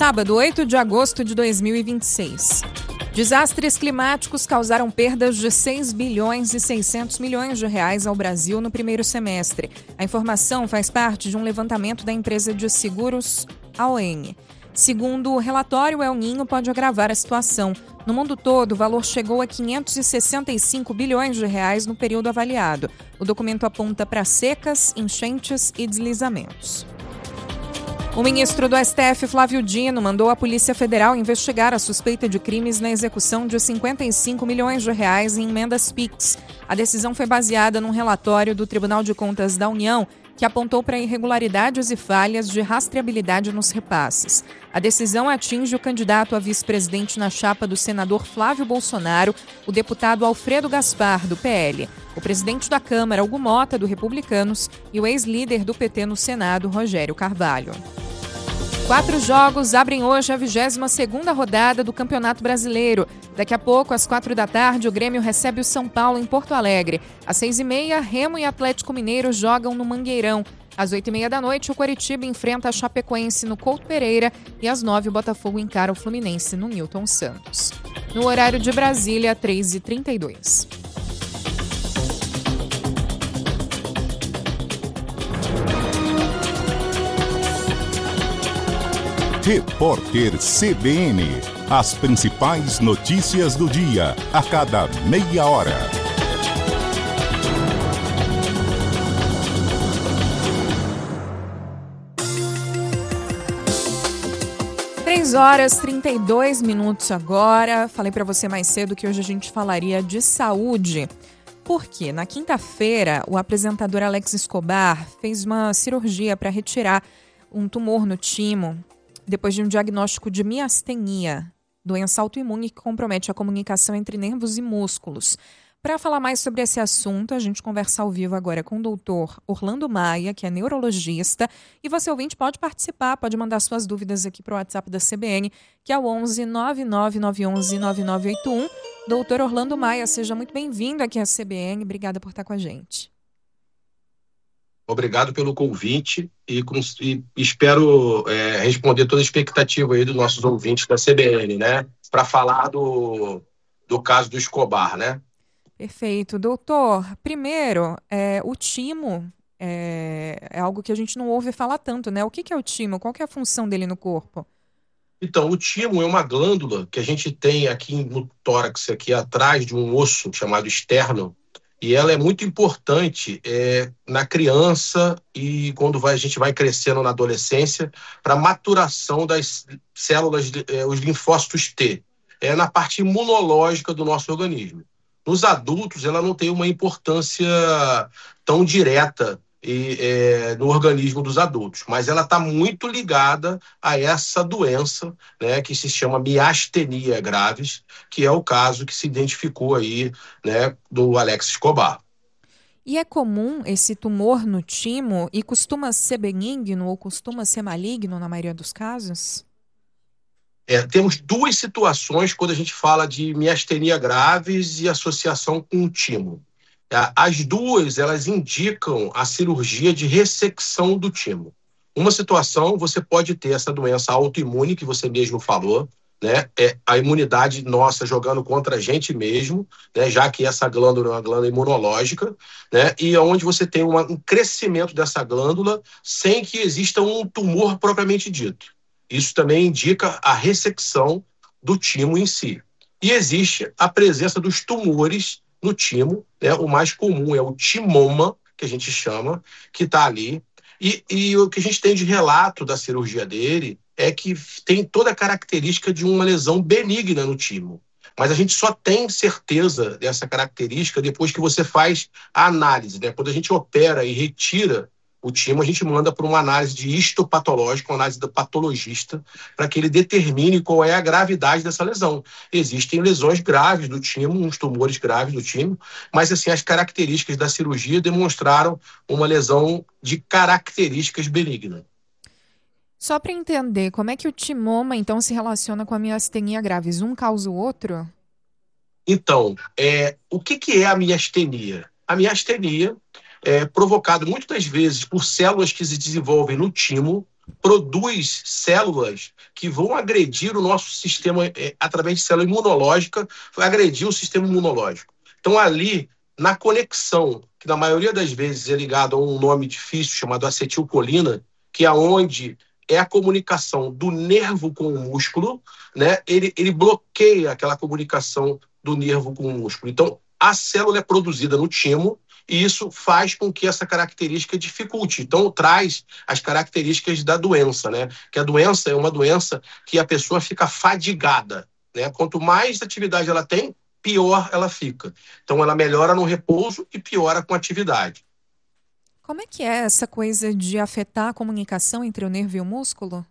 Sábado, 8 de agosto de 2026. Desastres climáticos causaram perdas de 6 bilhões e 600 milhões de reais ao Brasil no primeiro semestre. A informação faz parte de um levantamento da empresa de seguros AON. Segundo o relatório, El Niño pode agravar a situação. No mundo todo, o valor chegou a 565 bilhões de reais no período avaliado. O documento aponta para secas, enchentes e deslizamentos. O ministro do STF, Flávio Dino, mandou a Polícia Federal investigar a suspeita de crimes na execução de 55 milhões de reais em emendas PIX. A decisão foi baseada num relatório do Tribunal de Contas da União, que apontou para irregularidades e falhas de rastreabilidade nos repasses. A decisão atinge o candidato a vice-presidente na chapa do senador Flávio Bolsonaro, o deputado Alfredo Gaspar, do PL, o presidente da Câmara, Hugo Mota, do Republicanos, e o ex-líder do PT no Senado, Rogério Carvalho. 4 jogos abrem hoje a 22ª rodada do Campeonato Brasileiro. Daqui a pouco, às 4 da tarde, o Grêmio recebe o São Paulo em Porto Alegre. Às 6h30, Remo e Atlético Mineiro jogam no Mangueirão. Às 8h30 da noite, o Coritiba enfrenta a Chapecoense no Couto Pereira e às 9h, o Botafogo encara o Fluminense no Newton Santos. No horário de Brasília, 3h32. Repórter CBN. As principais notícias do dia, a cada meia hora. 3h32 agora. Falei para você mais cedo que hoje a gente falaria de saúde. Porque na quinta-feira, o apresentador Alex Escobar fez uma cirurgia para retirar um tumor no timo, depois de um diagnóstico de miastenia, doença autoimune que compromete a comunicação entre nervos e músculos. Para falar mais sobre esse assunto, a gente conversa ao vivo agora com o doutor Orlando Maia, que é neurologista. E você, ouvinte, pode participar, pode mandar suas dúvidas aqui para o WhatsApp da CBN, que é o 11 99911 9981. Doutor Orlando Maia, seja muito bem-vindo aqui à CBN. Obrigada por estar com a gente. Obrigado pelo convite e espero responder toda a expectativa aí dos nossos ouvintes da CBN, né? Para falar do caso do Escobar, né? Perfeito. Doutor, primeiro, o timo é algo que a gente não ouve falar tanto, né? O que é o timo? Qual que é a função dele no corpo? Então, o timo é uma glândula que a gente tem aqui no tórax, aqui atrás de um osso chamado externo, e ela é muito importante na criança e quando a gente vai crescendo na adolescência para a maturação das células, os linfócitos T. É na parte imunológica do nosso organismo. Nos adultos, ela não tem uma importância tão direta no organismo dos adultos, mas ela está muito ligada a essa doença, né, que se chama miastenia gravis, que é o caso que se identificou aí, né, do Alex Escobar. E é comum esse tumor no timo e costuma ser benigno ou costuma ser maligno na maioria dos casos? Temos duas situações quando a gente fala de miastenia gravis e associação com o timo. As duas, elas indicam a cirurgia de ressecção do timo. Uma situação, você pode ter essa doença autoimune, que você mesmo falou, né? É a imunidade nossa jogando contra a gente mesmo, né? Já que essa glândula é uma glândula imunológica, né? E onde você tem um crescimento dessa glândula sem que exista um tumor propriamente dito. Isso também indica a ressecção do timo em si. E existe a presença dos tumores no timo, né? O mais comum é o timoma, que a gente chama, que está ali. E o que a gente tem de relato da cirurgia dele é que tem toda a característica de uma lesão benigna no timo. Mas a gente só tem certeza dessa característica depois que você faz a análise, né? Quando a gente opera e retira o timo, a gente manda para uma análise de histopatológica, uma análise do patologista, para que ele determine qual é a gravidade dessa lesão. Existem lesões graves do timo, uns tumores graves do timo, mas assim, as características da cirurgia demonstraram uma lesão de características benignas. Só para entender, como é que o timoma, então, se relaciona com a miastenia gravis? Um causa o outro? Então, o que é a miastenia? A miastenia é provocado muitas das vezes por células que se desenvolvem no timo, produz células que vão agredir o nosso sistema, através de célula imunológica, vai agredir o sistema imunológico. Então, ali, na conexão, que na maioria das vezes é ligado a um nome difícil chamado acetilcolina, que é onde é a comunicação do nervo com o músculo, né? Ele bloqueia aquela comunicação do nervo com o músculo. Então, a célula é produzida no timo, e isso faz com que essa característica dificulte. Então, traz as características da doença, né? Que a doença é uma doença que a pessoa fica fadigada, né? Quanto mais atividade ela tem, pior ela fica. Então, ela melhora no repouso e piora com atividade. Como é que é essa coisa de afetar a comunicação entre o nervo e o músculo?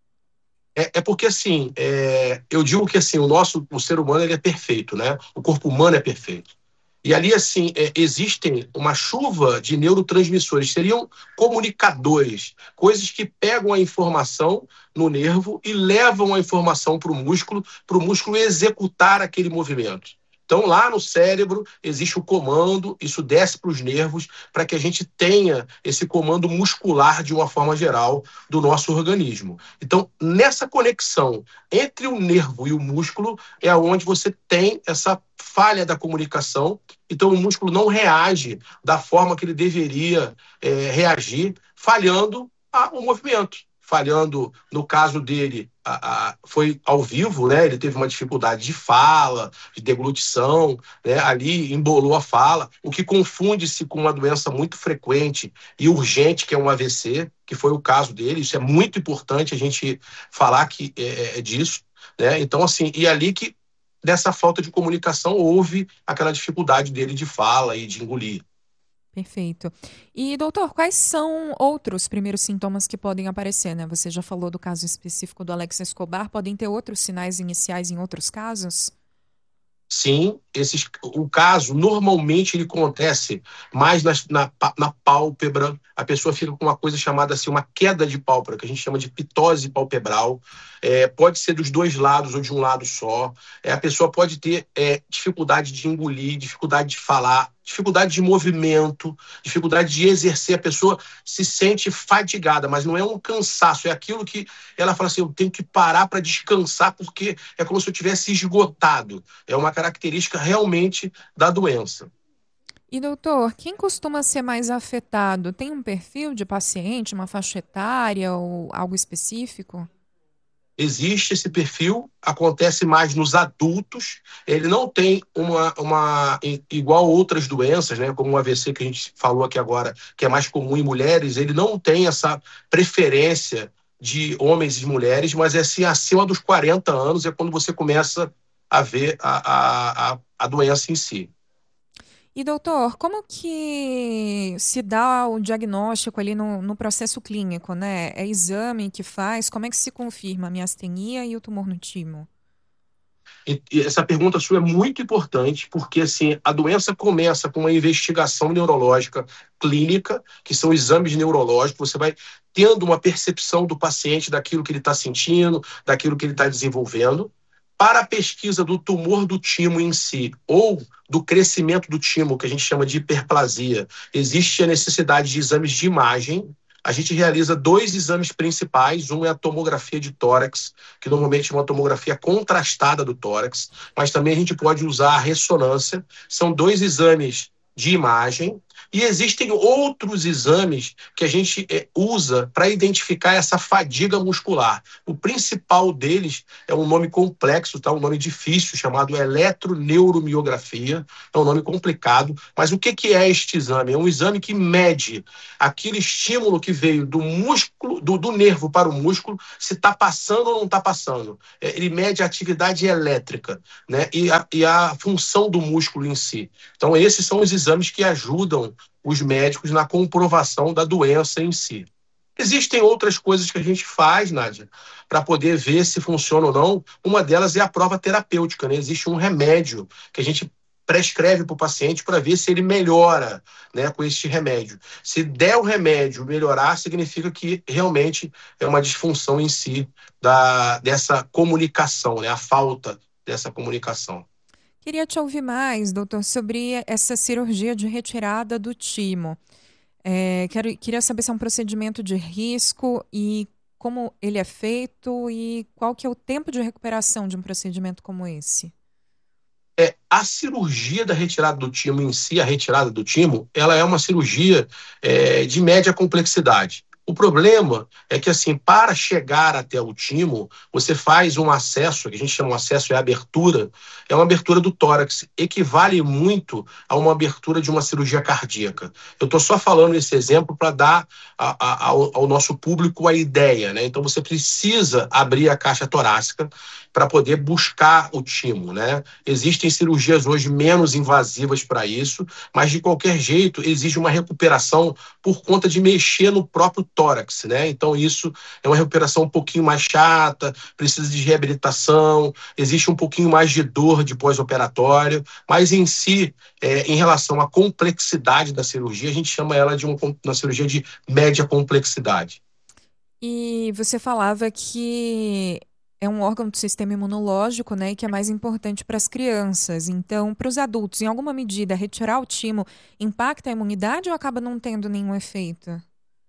É porque, assim, eu digo que assim, o ser humano ele é perfeito, né? O corpo humano é perfeito. E ali, assim, existem uma chuva de neurotransmissores, seriam comunicadores, coisas que pegam a informação no nervo e levam a informação para o músculo executar aquele movimento. Então, lá no cérebro, existe o comando, isso desce para os nervos, para que a gente tenha esse comando muscular, de uma forma geral, do nosso organismo. Então, nessa conexão entre o nervo e o músculo, é onde você tem essa falha da comunicação. Então, o músculo não reage da forma que ele deveria reagir, falhando o movimento. Falhando, no caso dele, foi ao vivo, né? Ele teve uma dificuldade de fala, de deglutição, né? Ali embolou a fala, o que confunde-se com uma doença muito frequente e urgente, que é um AVC, que foi o caso dele. Isso é muito importante a gente falar que disso, né? Então, assim, e ali que dessa falta de comunicação houve aquela dificuldade dele de fala e de engolir. Perfeito. E, doutor, quais são outros primeiros sintomas que podem aparecer, né? Você já falou do caso específico do Alex Escobar, podem ter outros sinais iniciais em outros casos? Sim, o caso normalmente ele acontece mais na pálpebra. A pessoa fica com uma coisa chamada assim, uma queda de pálpebra, que a gente chama de pitose palpebral. Pode ser dos dois lados ou de um lado só. A pessoa pode ter dificuldade de engolir, dificuldade de falar, dificuldade de movimento, dificuldade de exercer. A pessoa se sente fadigada, mas não é um cansaço, é aquilo que ela fala assim, eu tenho que parar para descansar, porque é como se eu tivesse esgotado. É uma característica realmente da doença. E, doutor, quem costuma ser mais afetado? Tem um perfil de paciente, uma faixa etária ou algo específico? Existe esse perfil, acontece mais nos adultos, ele não tem igual outras doenças, né, como o AVC que a gente falou aqui agora, que é mais comum em mulheres, ele não tem essa preferência de homens e mulheres, mas é assim, acima dos 40 anos é quando você começa a ver a doença em si. E, doutor, como que se dá o diagnóstico ali no processo clínico, né? É exame que faz? Como é que se confirma a miastenia e o tumor no timo? E essa pergunta sua é muito importante, porque assim, a doença começa com uma investigação neurológica clínica, que são exames neurológicos, você vai tendo uma percepção do paciente daquilo que ele está sentindo, daquilo que ele está desenvolvendo. Para a pesquisa do tumor do timo em si, ou do crescimento do timo, que a gente chama de hiperplasia, existe a necessidade de exames de imagem. A gente realiza 2 exames principais, um é a tomografia de tórax, que normalmente é uma tomografia contrastada do tórax, mas também a gente pode usar a ressonância. São 2 exames de imagem, e existem outros exames que a gente usa para identificar essa fadiga muscular. O principal deles é um nome complexo, tá? Um nome difícil, chamado eletroneuromiografia. É um nome complicado, mas o que é este exame? É um exame que mede aquele estímulo que veio do músculo, do nervo para o músculo, se está passando ou não está passando. Ele mede a atividade elétrica, né? E a função do músculo em si. Então, esses são os exames que ajudam os médicos na comprovação da doença em si. Existem outras coisas que a gente faz, Nádia, para poder ver se funciona ou não. Uma delas é a prova terapêutica, né? Existe um remédio que a gente prescreve para o paciente para ver se ele melhora, né, com este remédio. Se der o remédio melhorar, significa que realmente é uma disfunção em si dessa comunicação, né? A falta dessa comunicação. Queria te ouvir mais, doutor, sobre essa cirurgia de retirada do timo. Queria saber se é um procedimento de risco e como ele é feito e qual que é o tempo de recuperação de um procedimento como esse? A cirurgia da retirada do timo em si, a retirada do timo, ela é uma cirurgia de média complexidade. O problema é que, assim, para chegar até o timo, você faz um acesso, que a gente chama de acesso, abertura, é uma abertura do tórax, equivale muito a uma abertura de uma cirurgia cardíaca. Eu estou só falando esse exemplo para dar ao nosso público a ideia, né? Então, você precisa abrir a caixa torácica para poder buscar o timo, né? Existem cirurgias hoje menos invasivas para isso, mas de qualquer jeito exige uma recuperação por conta de mexer no próprio tórax, né? Então isso é uma recuperação um pouquinho mais chata, precisa de reabilitação, existe um pouquinho mais de dor de pós-operatório, mas em si, em relação à complexidade da cirurgia, a gente chama ela de uma cirurgia de média complexidade. E você falava que é um órgão do sistema imunológico, né, e que é mais importante para as crianças. Então, para os adultos, em alguma medida, retirar o timo impacta a imunidade ou acaba não tendo nenhum efeito?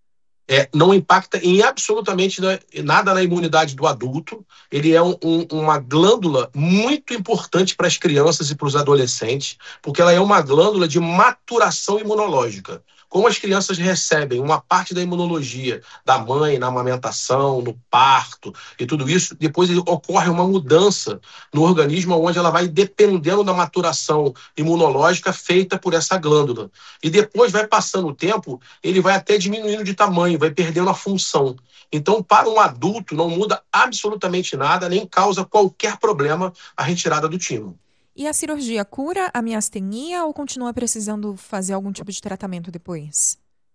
Não impacta em absolutamente nada na imunidade do adulto. Ele é uma glândula muito importante para as crianças e para os adolescentes, porque ela é uma glândula de maturação imunológica. Como as crianças recebem uma parte da imunologia da mãe na amamentação, no parto e tudo isso, depois ocorre uma mudança no organismo onde ela vai dependendo da maturação imunológica feita por essa glândula. E depois vai passando o tempo, ele vai até diminuindo de tamanho, vai perdendo a função. Então, para um adulto, não muda absolutamente nada, nem causa qualquer problema a retirada do timo. E a cirurgia cura a miastenia ou continua precisando fazer algum tipo de tratamento depois?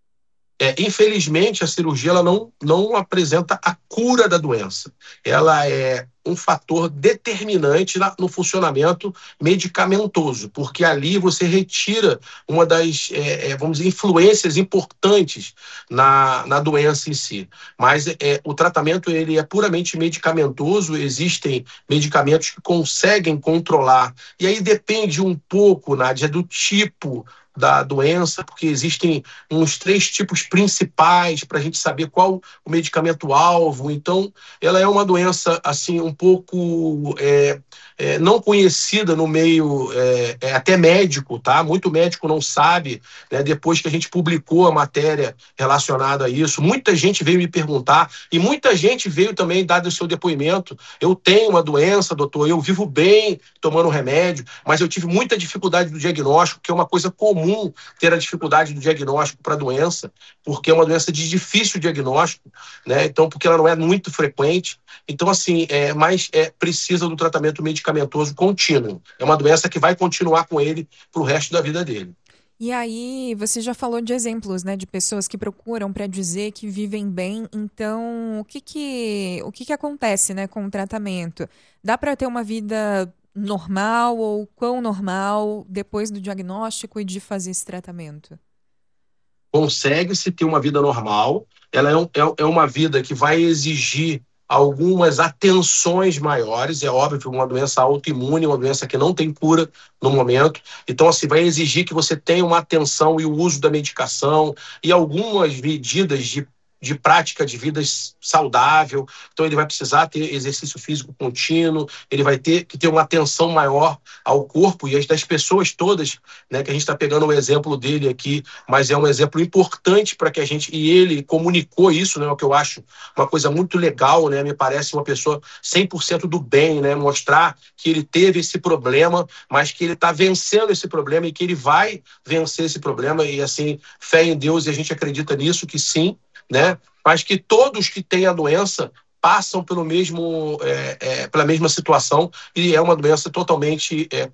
Infelizmente, a cirurgia ela não apresenta a cura da doença. Ela é um fator determinante no funcionamento medicamentoso, porque ali você retira uma das, vamos dizer, influências importantes na doença em si. Mas o tratamento ele é puramente medicamentoso, existem medicamentos que conseguem controlar, e aí depende um pouco, Nádia, do tipo da doença, porque existem uns 3 tipos principais para a gente saber qual o medicamento-alvo. Então, ela é uma doença, assim, um pouco não conhecida no meio até médico, tá? Muito médico não sabe, né? Depois que a gente publicou a matéria relacionada a isso, muita gente veio me perguntar e muita gente veio também dar o seu depoimento. Eu tenho uma doença, doutor, eu vivo bem tomando remédio, mas eu tive muita dificuldade do diagnóstico, que é uma coisa comum ter a dificuldade do diagnóstico para a doença, porque é uma doença de difícil diagnóstico, né? Então, porque ela não é muito frequente. Então, assim, mas precisa do tratamento medicamentoso contínuo. É uma doença que vai continuar com ele para o resto da vida dele. E aí, você já falou de exemplos, né, de pessoas que procuram para dizer que vivem bem. Então, o que acontece, né, com o tratamento? Dá para ter uma vida normal ou quão normal depois do diagnóstico e de fazer esse tratamento? Consegue-se ter uma vida normal, ela é uma vida que vai exigir algumas atenções maiores, é óbvio, uma doença autoimune, uma doença que não tem cura no momento, então assim, vai exigir que você tenha uma atenção e o uso da medicação e algumas medidas de prática de vida saudável. Então ele vai precisar ter exercício físico contínuo, ele vai ter que ter uma atenção maior ao corpo e das pessoas todas, né, que a gente está pegando o exemplo dele aqui, mas é um exemplo importante para que a gente, e ele comunicou isso, né, o que eu acho uma coisa muito legal, né, me parece uma pessoa 100% do bem, né, mostrar que ele teve esse problema, mas que ele está vencendo esse problema e que ele vai vencer esse problema e assim, fé em Deus, e a gente acredita nisso, que sim, né? Mas que todos que têm a doença passam pela mesma situação e é uma doença totalmente